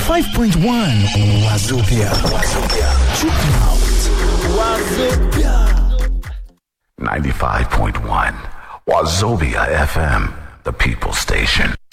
95.1 Wazobia. Check out Wazobia. 95.1 Wazobia FM, the People Station.